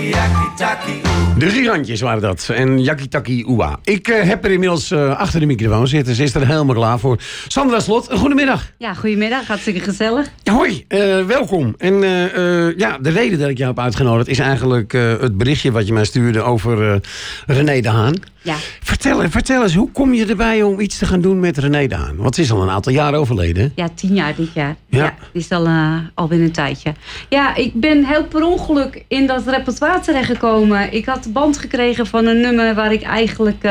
De Gigantjes waren dat. En Yakitaki Ua. Ik heb er inmiddels achter de microfoon zitten. Ze is er helemaal klaar voor. Sandra Slot, goedemiddag. Ja, goedemiddag. Hartstikke gezellig. Hoi, welkom. En de reden dat ik jou heb uitgenodigd is eigenlijk het berichtje wat je mij stuurde over René de Haan. Ja. Vertel eens, hoe kom je erbij om iets te gaan doen met René de Haan? Want ze is al een aantal jaar overleden. Ja, 10 jaar dit jaar. Ja. Ja, is al binnen een tijdje. Ja, ik ben heel per ongeluk in dat repertoire terechtgekomen. Ik had de band gekregen van een nummer waar ik eigenlijk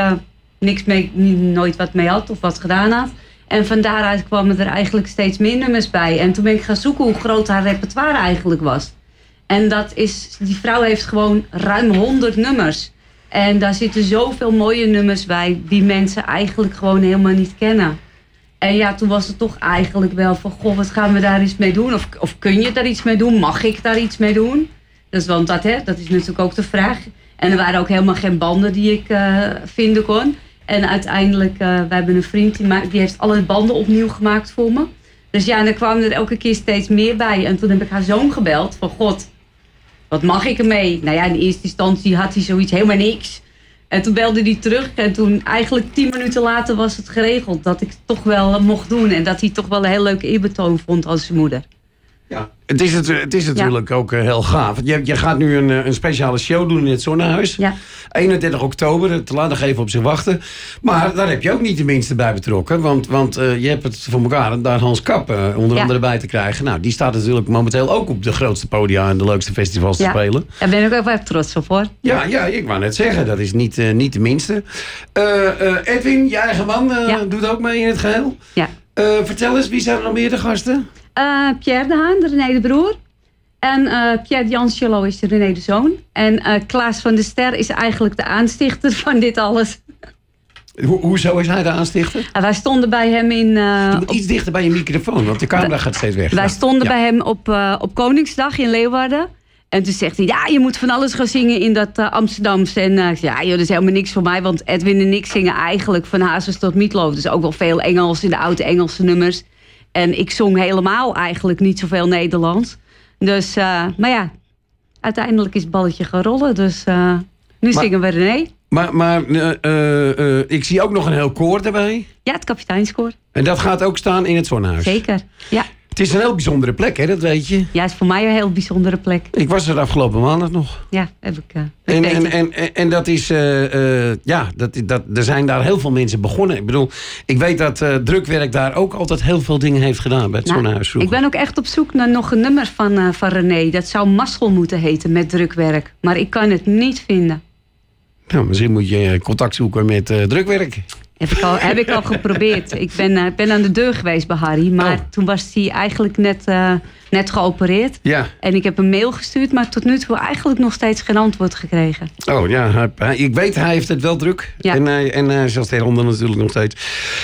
nooit wat mee had of wat gedaan had. En van daaruit kwamen er eigenlijk steeds meer nummers bij. En toen ben ik gaan zoeken hoe groot haar repertoire eigenlijk was. En die vrouw heeft gewoon ruim 100 nummers. En daar zitten zoveel mooie nummers bij die mensen eigenlijk gewoon helemaal niet kennen. En ja, toen was het toch eigenlijk wel van, goh, wat gaan we daar iets mee doen? Of kun je daar iets mee doen? Mag ik daar iets mee doen? Dus, want dat is natuurlijk ook de vraag. En er waren ook helemaal geen banden die ik vinden kon. En uiteindelijk, wij hebben een vriend die heeft alle banden opnieuw gemaakt voor me. Dus ja, en er kwamen er elke keer steeds meer bij. En toen heb ik haar zoon gebeld van, god, wat mag ik ermee? Nou ja, in eerste instantie had hij zoiets, helemaal niks. En toen belde hij terug. En toen eigenlijk 10 minuten later was het geregeld dat ik het toch wel mocht doen. En dat hij toch wel een heel leuke eerbetoon vond als zijn moeder. Ja. Het is natuurlijk ook heel gaaf. Je gaat nu een speciale show doen in het Zonnehuis. Ja. 31 oktober, te laat nog even op zich wachten. Maar daar heb je ook niet de minste bij betrokken. Want je hebt het voor elkaar daar Hans Kap onder andere bij te krijgen. Nou, die staat natuurlijk momenteel ook op de grootste podia en de leukste festivals te spelen. Daar ben ik ook wel trots op, hoor. Ja, ik wou net zeggen, dat is niet de minste. Edwin, je eigen man, doet ook mee in het geheel. Ja. Vertel eens, wie zijn er nog meer de gasten? Pierre de Haan, de René de broer. En Pierre D'Angelo is de René de zoon. En Klaas van der Ster is eigenlijk de aanstichter van dit alles. Hoezo is hij de aanstichter? Wij stonden bij hem in... je moet iets dichter bij je microfoon, want de camera gaat steeds weg. Wij stonden bij hem op Koningsdag in Leeuwarden. En toen zegt hij, ja, je moet van alles gaan zingen in dat Amsterdamse. En ik zei, ja, joh, dat is helemaal niks voor mij. Want Edwin en ik zingen eigenlijk van Hazes tot Meatloaf. Dus ook wel veel Engels in de oude Engelse nummers. En ik zong helemaal eigenlijk niet zoveel Nederlands. Dus, maar ja, uiteindelijk is het balletje gaan rollen. Dus nu zingen we René. Maar ik zie ook nog een heel koor erbij. Ja, het kapiteinskoor. En dat gaat ook staan in het Zonnehuis? Zeker, ja. Het is een heel bijzondere plek, hè, dat weet je. Ja, het is voor mij een heel bijzondere plek. Ik was er afgelopen maandag nog. Ja, heb ik en dat is... er zijn daar heel veel mensen begonnen. Ik bedoel, ik weet dat Drukwerk daar ook altijd heel veel dingen heeft gedaan bij het Zonnehuis vroeger. Ik ben ook echt op zoek naar nog een nummer van René. Dat zou Maschel moeten heten met Drukwerk. Maar ik kan het niet vinden. Nou, misschien moet je contact zoeken met Drukwerk. Heb ik al geprobeerd. Ik ben aan de deur geweest bij Harry. Maar toen was hij eigenlijk net geopereerd. Ja. En ik heb een mail gestuurd. Maar tot nu toe eigenlijk nog steeds geen antwoord gekregen. Oh ja, ik weet hij heeft het wel druk. Ja. En hij is als hieronder natuurlijk nog steeds.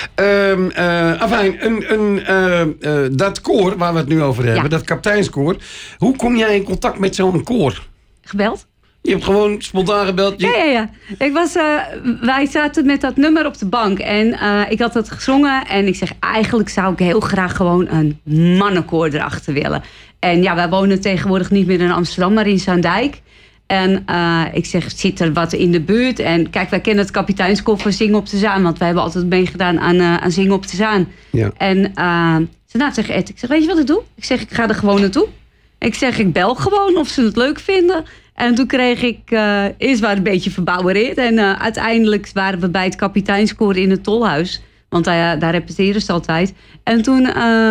Dat koor waar we het nu over hebben. Dat kapiteinskoor. Hoe kom jij in contact met zo'n koor? Gebeld. Je hebt gewoon spontaan gebeld? Ja. Wij zaten met dat nummer op de bank. En ik had dat gezongen. En ik zeg, eigenlijk zou ik heel graag gewoon een mannenkoor erachter willen. En ja, wij wonen tegenwoordig niet meer in Amsterdam, maar in Zaandijk. En ik zeg, zit er wat in de buurt? En kijk, wij kennen het kapiteinskoor van Zingen op de Zaan. Want wij hebben altijd meegedaan aan Zingen op de Zaan. Ja. En zeg Ed, ik zeg, weet je wat ik doe? Ik zeg, ik ga er gewoon naartoe. Ik zeg, ik bel gewoon of ze het leuk vinden. En toen kreeg ik, eerst waren een beetje verbouwereerd. En uiteindelijk waren we bij het kapiteinskoor in het Tolhuis. Want daar repeteren ze altijd. En toen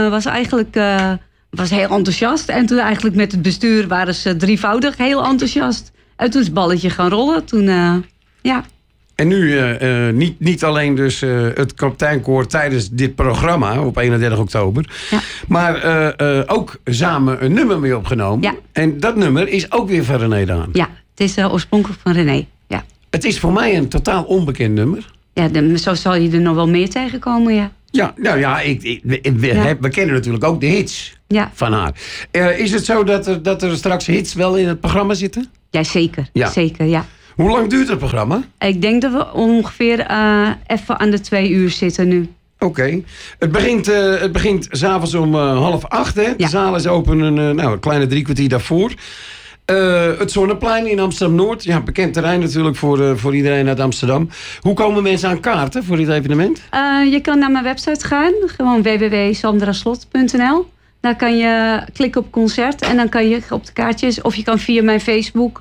was heel enthousiast. En toen eigenlijk met het bestuur waren ze drievoudig heel enthousiast. En toen is het balletje gaan rollen. En nu niet alleen dus het kapiteinkoor tijdens dit programma op 31 oktober. Ja. Maar ook samen een nummer mee opgenomen. Ja. En dat nummer is ook weer van René de Haan. Ja, het is oorspronkelijk van René. Ja. Het is voor mij een totaal onbekend nummer. Ja, zo zal je er nog wel meer tegenkomen, ja. Ja, nou ja, we kennen natuurlijk ook de hits van haar. Is het zo dat er straks hits wel in het programma zitten? Ja, zeker. Ja. Zeker, ja. Hoe lang duurt het programma? Ik denk dat we ongeveer even aan de 2 uur zitten nu. Oké. Het begint 's avonds om 7:30, hè? De zaal is open een kleine 3 kwartier daarvoor. Het Zonneplein in Amsterdam-Noord. Ja, bekend terrein natuurlijk voor iedereen uit Amsterdam. Hoe komen mensen aan kaarten voor dit evenement? Je kan naar mijn website gaan. Gewoon www.sandraslot.nl. Daar kan je klikken op concert. En dan kan je op de kaartjes. Of je kan via mijn Facebook.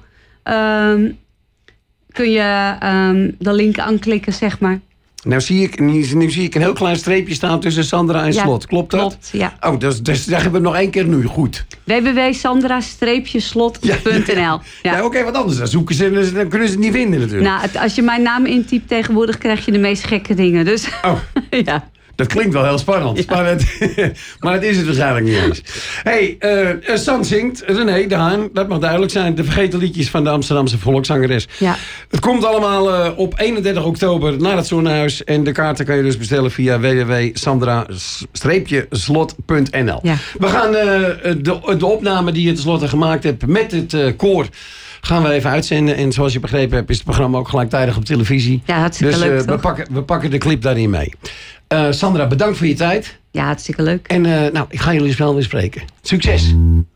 Kun je de link aanklikken, zeg maar. Nu zie ik een heel klein streepje staan tussen Sandra en Slot. Klopt dat? Klopt, ja. Oh, dus zeggen we het nog één keer nu. Goed. www.sandra-slot.nl. Ja, oké, wat anders. Dan zoeken ze, dan kunnen ze het niet vinden natuurlijk. Nou, als je mijn naam intypt tegenwoordig, krijg je de meest gekke dingen. Dus ja. Dat klinkt wel heel spannend. Ja. Maar het is het waarschijnlijk niet eens. Hey, San zingt, René de Haan, dat mag duidelijk zijn. De vergeten liedjes van de Amsterdamse volkszangeres. Ja. Het komt allemaal op 31 oktober naar het Zonnehuis. En de kaarten kan je dus bestellen via www.sandra-slot.nl. Ja. We gaan de opname die je tenslotte gemaakt hebt met het koor gaan we even uitzenden. En zoals je begrepen hebt is het programma ook gelijktijdig op televisie. Ja, hartstikke leuk. Dus we pakken de clip daarin mee. Sandra, bedankt voor je tijd. Ja, hartstikke leuk. En ik ga jullie snel weer spreken. Succes!